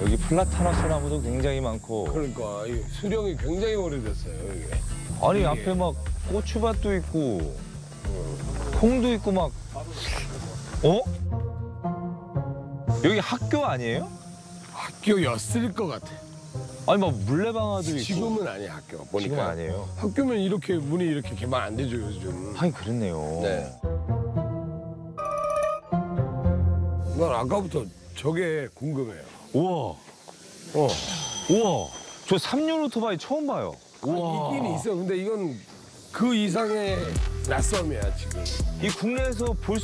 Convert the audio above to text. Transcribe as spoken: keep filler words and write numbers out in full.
여기 플라타너스 나무도 굉장히 많고. 그러니까 이 수령이 굉장히 오래됐어요, 이게. 아니, 이게. 앞에 막 고추밭도 있고, 콩도 있고 막. 어? 여기 학교 아니에요? 학교였을 것 같아. 아니, 막 물레방아도 있고. 지금은 아니야, 학교. 보니까. 지금은 아니에요. 학교면 이렇게 문이 이렇게 개방 안 되죠, 요즘. 하긴 그렇네요. 네. 난 아까부터 저게 궁금해요. 우와, 어. 우와. 저 삼 륜 오토바이 처음 봐요. 우와. 있긴 있어. 근데 이건 그 이상의 낯섦이야, 지금. 이 국내에서 볼